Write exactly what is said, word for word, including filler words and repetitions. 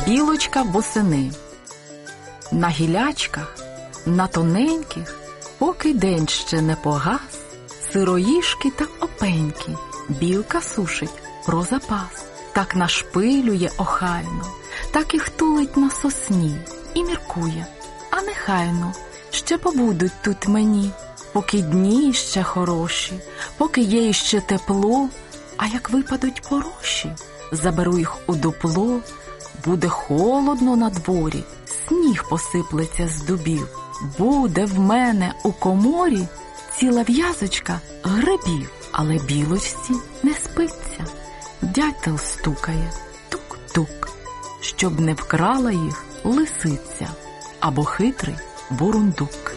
Білочка восени. На гілячках, на тоненьких, поки день ще не погас, сироїшки та опеньки білка сушить про запас. Так нашпилює охайно, так і втулить на сосні і міркує: а нехайно ще побудуть тут мені, поки дні ще хороші, поки є іще тепло, а як випадуть пороші, заберу їх у дупло. Буде холодно на дворі, сніг посиплеться з дубів, буде в мене у коморі ціла в'язочка грибів. Але білочці не спиться, дятел стукає тук-тук, щоб не вкрала їх лисиця або хитрий бурундук.